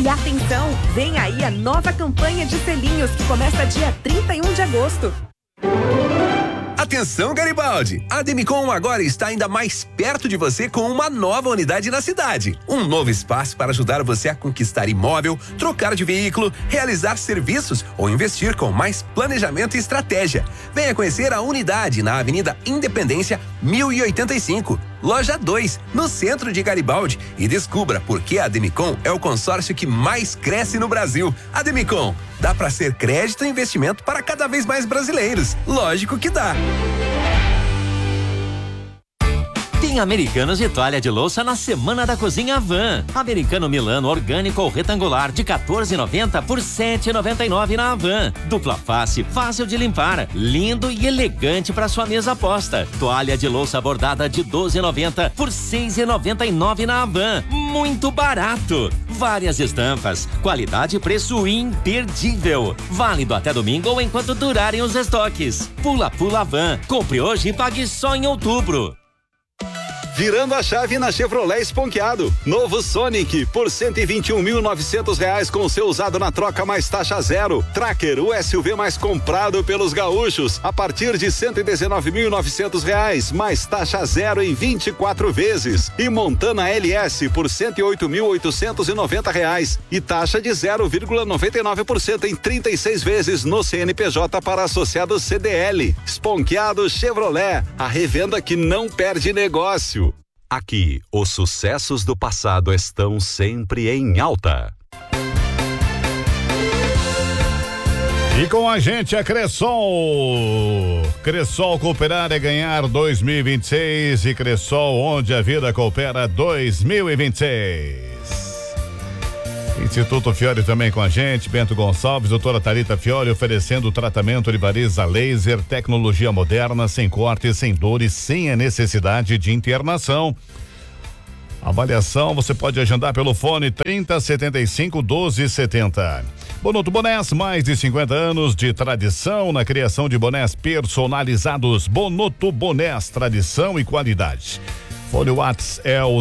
E atenção, vem aí a nova campanha de selinhos que começa dia 31 de agosto. Atenção, Garibaldi! A Demicon agora está ainda mais perto de você com uma nova unidade na cidade. Um novo espaço para ajudar você a conquistar imóvel, trocar de veículo, realizar serviços ou investir com mais planejamento e estratégia. Venha conhecer a unidade na Avenida Independência 1085, Loja 2, no centro de Garibaldi, e descubra por que a Demicon é o consórcio que mais cresce no Brasil. A Demicon dá para ser crédito e investimento para cada vez mais brasileiros. Lógico que dá. Tem Americanos de toalha de louça na Semana da Cozinha Van. Americano Milano orgânico ou retangular de R$14,90 por R$7,99 na Van. Dupla face, fácil de limpar, lindo e elegante para sua mesa posta. Toalha de louça bordada de R$12,90 por R$6,99 na Van. Muito barato. Várias estampas, qualidade e preço imperdível. Válido até domingo ou enquanto durarem os estoques. Pula Van. Compre hoje e pague só em outubro. Virando a chave na Chevrolet Esponqueado. Novo Sonic por R$121.900 com seu usado na troca mais taxa zero. Tracker, o SUV mais comprado pelos gaúchos, a partir de R$119.900 mais taxa zero em 24 vezes. E Montana LS por R$108.890 e taxa de 0,99% em 36 vezes no CNPJ para associados CDL. Esponqueado Chevrolet, a revenda que não perde negócio. Aqui, os sucessos do passado estão sempre em alta. E com a gente a Cressol. Cressol Cooperar é ganhar 2026 e Cressol onde a vida coopera 2026. Instituto Fiore também com a gente, Bento Gonçalves, doutora Thalita Fiore oferecendo tratamento de variz a laser, tecnologia moderna, sem corte, sem dores, sem a necessidade de internação. Avaliação você pode agendar pelo fone 3075-1270. Bonoto Bonés, mais de 50 anos de tradição na criação de bonés personalizados. Bonoto Bonés, tradição e qualidade. Fone Whats é o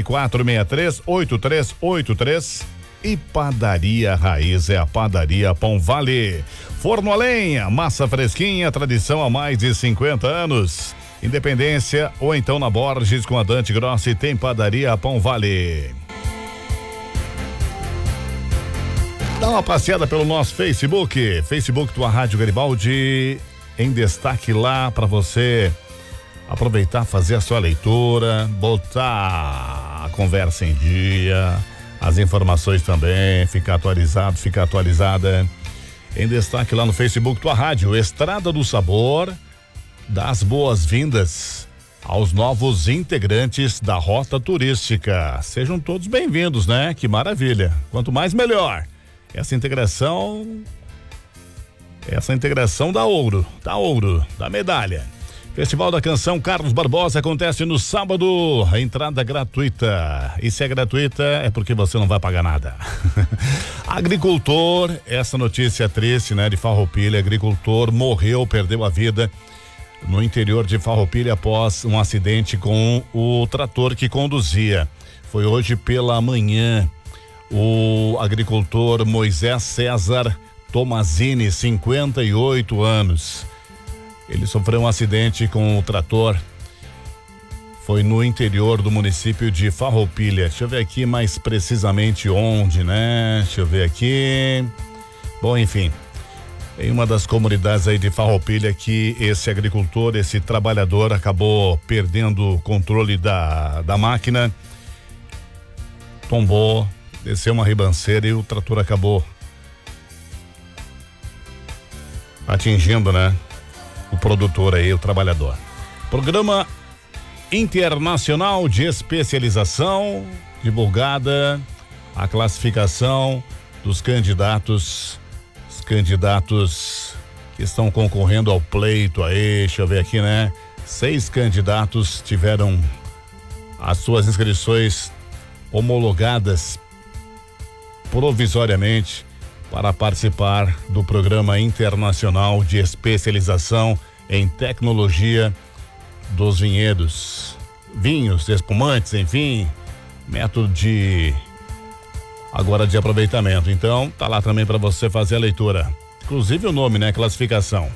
3463-8383. E Padaria Raiz é a Padaria Pão Vale. Forno a lenha, massa fresquinha, tradição há mais de 50 anos. Independência ou então na Borges com a Dante Grossi tem Padaria Pão Vale. Dá uma passeada pelo nosso Facebook tua Rádio Garibaldi, em destaque lá para você aproveitar, fazer a sua leitura, botar a conversa em dia, as informações também, ficar atualizada. Em destaque lá no Facebook tua rádio, Estrada do Sabor, dá as boas-vindas aos novos integrantes da Rota Turística. Sejam todos bem-vindos, né? Que maravilha. Quanto mais, melhor. Essa integração dá ouro, dá medalha. Festival da Canção Carlos Barbosa acontece no sábado, a entrada gratuita. E se é gratuita, é porque você não vai pagar nada. Agricultor, essa notícia triste, né? De Farroupilha, agricultor morreu, perdeu a vida no interior de Farroupilha após um acidente com o trator que conduzia. Foi hoje pela manhã. O agricultor Moisés César Tomazini, 58 anos. Ele sofreu um acidente com o trator. Foi no interior do município de Farroupilha. Deixa eu ver aqui mais precisamente onde, né? Deixa eu ver aqui. Bom, enfim, em uma das comunidades aí de Farroupilha que esse agricultor, esse trabalhador acabou perdendo o controle da máquina, tombou, desceu uma ribanceira e o trator acabou atingindo, né? O produtor aí, o trabalhador. Programa Internacional de Especialização, divulgada a classificação dos candidatos, os candidatos que estão concorrendo ao pleito aí, deixa eu ver aqui, né? 6 candidatos tiveram as suas inscrições homologadas provisoriamente para participar do Programa Internacional de Especialização em Tecnologia dos Vinhedos, vinhos, espumantes, enfim, método de agora de aproveitamento. Então, tá lá também para você fazer a leitura. Inclusive o nome, né? Classificação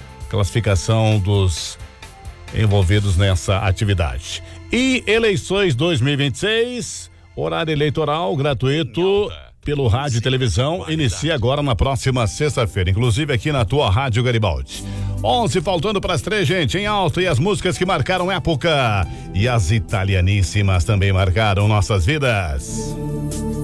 dos envolvidos nessa atividade. E eleições 2026, horário eleitoral gratuito pelo rádio e televisão, inicia agora na próxima sexta-feira, inclusive aqui na tua Rádio Garibaldi. 11 faltando para as 3, gente, em alto, e as músicas que marcaram época e as italianíssimas também marcaram nossas vidas.